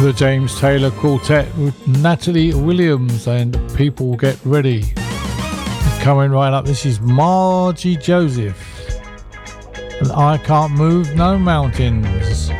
The James Taylor Quartet with Natalie Williams and People Get Ready. Coming right up, this is Margie Joseph and I Can't Move No Mountains.